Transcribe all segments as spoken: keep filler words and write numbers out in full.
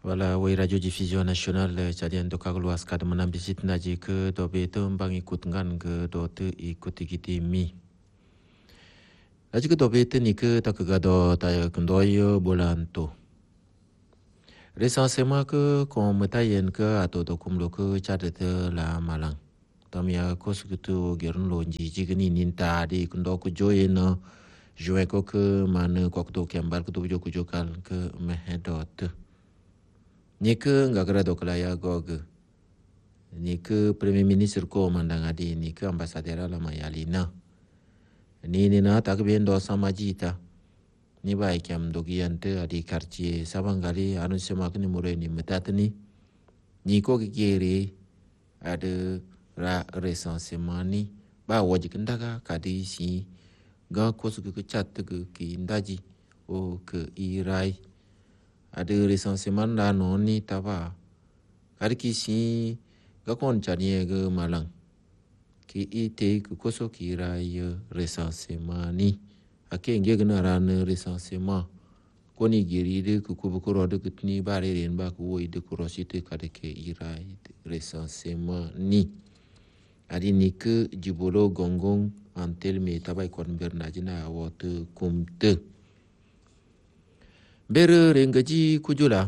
Wala wai radio diffusion nasional cadian to kagluas kad menambisit naji ke do betum bang ikut ngan ke do te ikut ikiti mi. Naji ke do bete ni ke tak gado ta kendoyo bolanto. Recensement ke kon metayen ke atau do kumlo ke cadete la malang. Tamia kos gitu gerun lo jiji gini ninta di kendo ku joyen joe ko ke mana ko to kembar ku to jo ku jokal ke mehedot. Ni ke nggak kira do kelaya gog. Ni ke Premier Minister ko mandang adi ni ke ambasadera la mayalina. Ni ni na tak bien do sama jita. Ni baik yang dogiante adi quartier sabangali anu semak ni mure ni metatni. Ni ko kiri ada ra recensement ni ba wajib kendaga kadi si ga ko su ke chat ke ki ndaji o ke irai. Ada recensement dah noni tapa. Kali kisi gakon cari ke malang. Ki ite ke koso kira ya recensement ni. Ake inge kena rana recensement. Koni giri de ke kubu kuro de ketni bare ren ba ku ide kurosite kade ke irai recensement ni. Adi ni ke jibolo gonggong antel me tabai kon bernajina awat kumte. Bere rengaji kujula.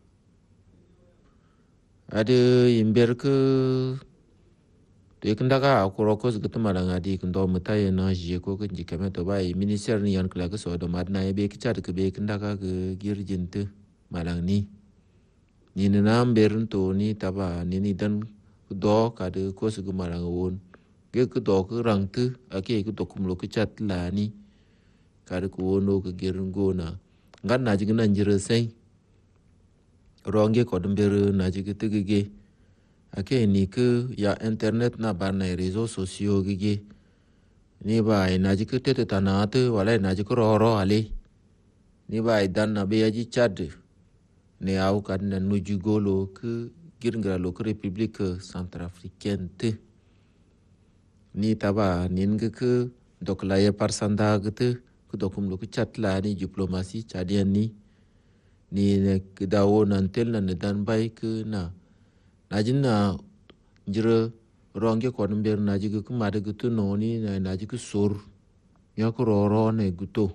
Ada imber ke tu kendaka aku rokos gitu malang adi kendo metai na jiko ke jika meto bai minister ni yang kelak so do madna be kicar ke be kendaka ke girjin tu malang ni. Ni nenam berun tu ni taba ni ni dan do kade ko su malang won. Ge ke do ke rang tu ake ke do kumlo ke chat la ni. Kade ko wono ke girun gona. Ngan naji ke nanjira say. Ronge kodembere naji ke tegege. Ake ni ke ya internet na barna rezo sosio gege. Ni bai naji ke tete tanate wala naji ke roro ale. Ni bai dan na be aji chad. Ni au kadna nuju golo ke girngra lo ke Republik Centrafricaine te. Ni taba ninge ke doklaya parsanda gitu. Kudokum lo ke chat la ni diplomasi cadian ni ni ke dawo nantel na nedan bai ke na najin na jere ronge ko ber naji ke made gitu no ni na naji ke sur ya ko roro ne guto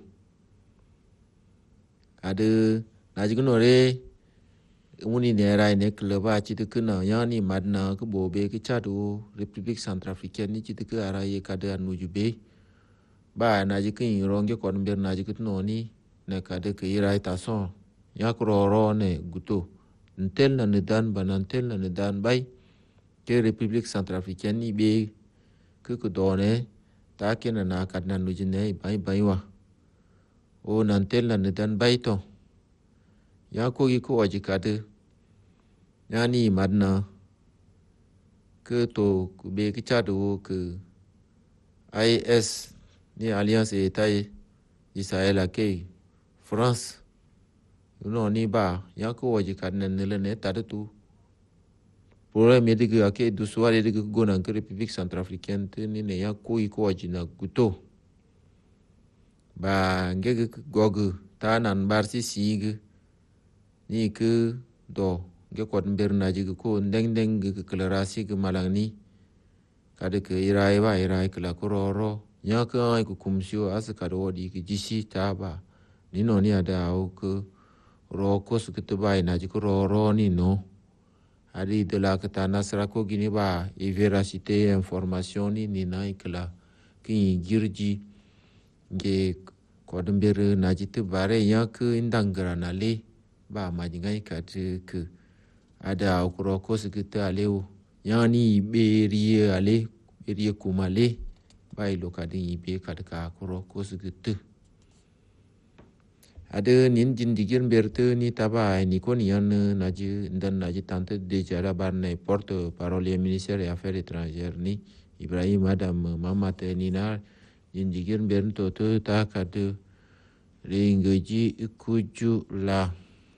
ade naji ke no re muni ne rai ne kleba ci de ke na ya ni madna ke bobe ke chadu Republic Centrafricaine ni ci de ke araye kada anu jube ba naji ke ronge ko ber naji ke no ni na kada ke irai tason ya kuroro ne guto ntel na nedan banantel na nedan bai ke Republik Centrafricaine ni be ke ko done ta ke na na kadna nujine bai bai wa o nantel na nedan bai to ya ko gi ko aji kade ya ni madna ke to be ke chado ke I S ni Alliance Etat Israel ke France no ni ba ya ko waji kadna nele ne tade tu pore me dige ake du suare dige gona ke Republik Centrafricaine te ni ne ya ko i ko waji na guto ba ngege gog ta nan bar si sig ni ke do ge ko ber na ji ko ndeng ndeng ge klarasi ge malang ni kade ke irai ba irai kla ko ro ya ko ai ku kumsio as ka do di ke jisi ta ba ni no ni ada au ke roko sukitu bai na jiko roro ni no. Hari de la kata nasra ko gini ba e veracité information ni ni na ikla ki girji ge kodembere na jitu bare ya ke indangra na le ba majingai ka ke ada roko sukitu aleu ya ni berie ale berie kumale bai lo kadin ibe kadka roko sukitu ada nin jin digir berte ni taba ni ko ni an naji ndan naji tante de jara barne porte parole ministère des affaires étrangères ni Ibrahim Adam Mamat ni na jin digir berto to ta kade ringeji kuju la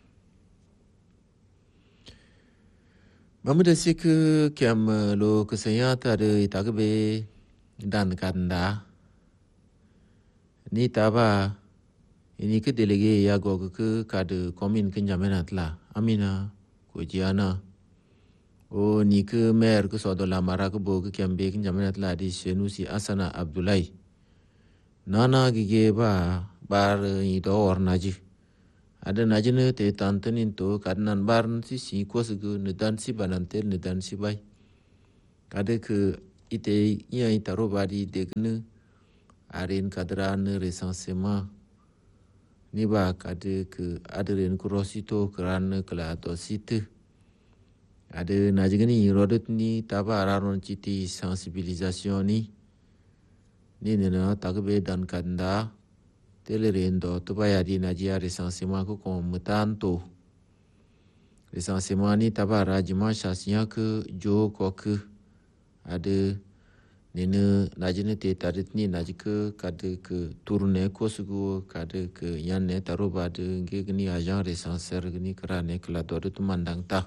mamuda sik kem lo kesayata de itagbe dan kanda ni taba ini ke délégué ya go ke kad commune ke njamena tla amina ko jiana o ni ke maire ke sodo la mara ke bo ke kembe ke njamena tla di Senusi Asana Abdullahi nana gige ba bar i do or naji ada naji ne te tantenin to kadnan bar si si ko se ne dan si banantel ne dan si bai kada ke ite iya itaro badi degne arin kadran recensement ni ba kade ke adren kurosito kran kala to site ade najigani rodet ni taba araron citi sensibilisation ni ni nena tagbe dan kanda telerendo to bayadi najia recensement ko ko mutanto recensement ni taba rajima chasiya ke jo ko ke ade nene najine te tarit ni najike kade ke tourne ko sugu kade ke yanne taroba de ngegni agent recenseur gni krane kala dodo tu mandang ta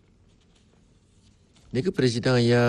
ne ke president ya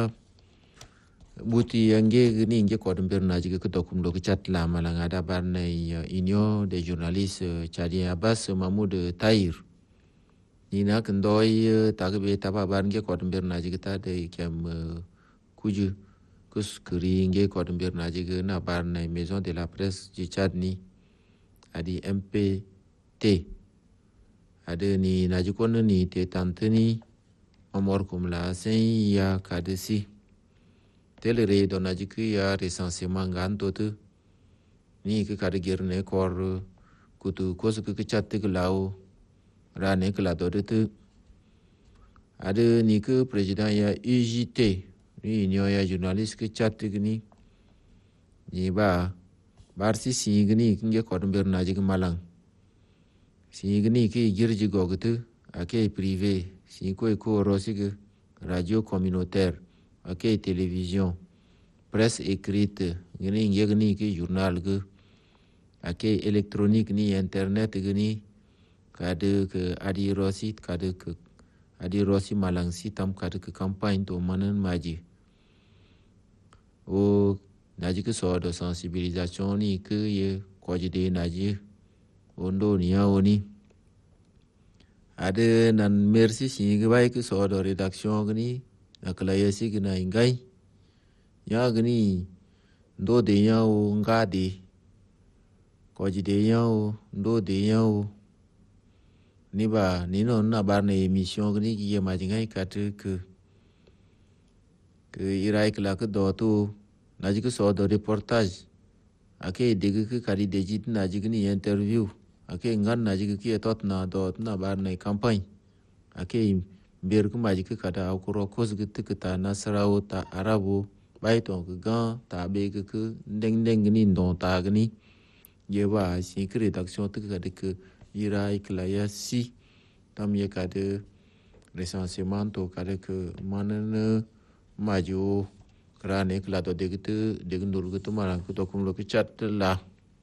buti yange gni nge ko dum ber najike ko dokum lo chat la malanga da barne union des journalistes chadien Abbas Mahmoud Tahir ni na kendoi tagbe taba bar nge ko dum ber najike ta de kem kuju kus keringe ko dum bir naji na bar na maison de la presse du Tchad ni adi M P T ade ni naji ko ni te tanteni amor kum la sen ya kadesi telere do naji ki ya recensement ganto tu ni ke kade gerne kor kutu kosu ke chat ke lao rane ke la do tu ade ni ke president ya U J T ni nyo ya journalist ke chat gni ni ba bar si si gni kinge kodum ber na jig malang si gni ke girji gogtu ake privé si ko ko rosig radio communautaire ake télévision presse écrite gni nge gni ke journal ge ake électronique ni internet gni kade ke adi rosit kade ke adi rosi malang si tam kade ke campagne to manan maji o naji ke so de sensibilisation ni ke ye ko jide naji ondo ni ya oni ade nan merci si ge bai ke so de rédaction gni akla yesi gna ingai ya gni ndo de ya o ngadi ko jide ya o ndo de ya o ni ba ni no na bar ne émission gni ki ye majingai kat ke ke irai kala ke do tu naji ke so do reportage ake dege ke kari deji naji ke ni interview ake ngan naji ke ki tot na do na bar na campagne ake ber ku maji ke kada akuro kos ke te ta nasrao ta arabo bai to ke ga ta be ke ke deng deng ni ndo ta gni ye ba si ke rédaction te ke ke irai kala ya si tam ye kade recensement to kade ke manen maju krane kala to degte degndur gitu marang ku to kum lo chat la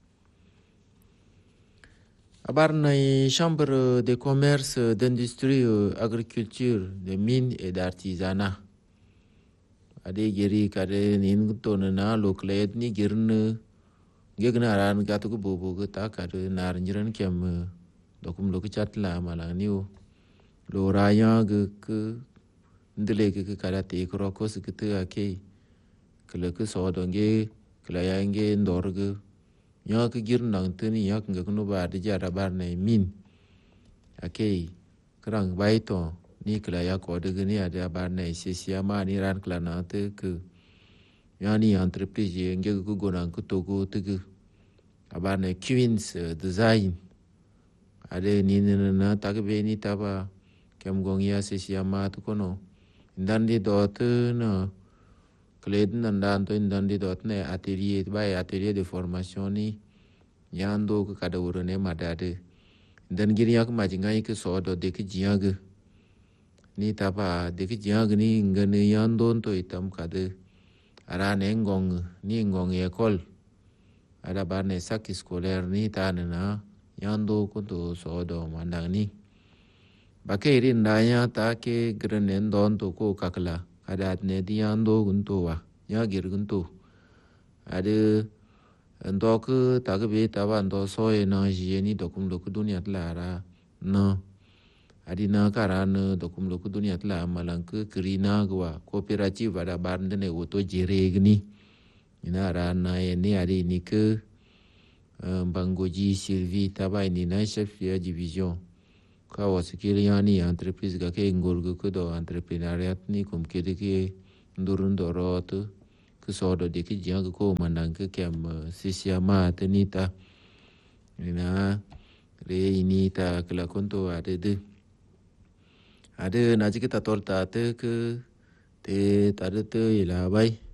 abar nay chambre de commerce d'industrie agriculture de mines et d'artisanat ade geri kade nin to na lo klet ni girne gegna ran gatu ku bobo ta kade nar njiran kem do kum lo chat la malang niu lo raya ge ke ndele ke kala te ko ko se ke ake kele ke so donge kala yange ndorge nya ke gir nang teni yak nge kuno ba de jara bar ne min ake krang bai to ni kala ya ko de ni ada bar ne se sia ma ni ran kala na te ke ya ni entreprise nge ku go nang ku to go te ke abar ne Queens design ade ni na ta ke be ni ta ba kem gong ya se sia ma tu kono ndandi dot na kled nandan to ndandi dot ne atelier bay atelier de formation ni yando ko kada wuro ne madade dan giri yak majinga ke so do de ke jiag ni taba de ke jiag ni ngane yando to itam kade ara ne ngong ni ngong ekol ada bar ne sak scolaire ni tanana yando ko to so do mandang ni bakeri ndanya ta ke grenen don to ko kakla kadat ne diando gunto wa ya gir gunto ade ndo ku ta ke be ta ba ndo so e na ji ni do kum lo ku dunia tla ra no adi na kara na do kum lo ku dunia tla malang ke krina gwa kooperatif ada ban de ne woto jere gni ina ra na e ni adi ni ke bangoji Sylvie tabai ni na chef ya division ka wasikili yani entreprise ga ke ngorgo ko do entrepreneuriat ni kum ke de ke ndurun do rot ke so do de ke jang ko manang ke kem sisiama tenita ina re ini ta kala konto ade de ade na ji ke ta torta te ke te ta de te ila bai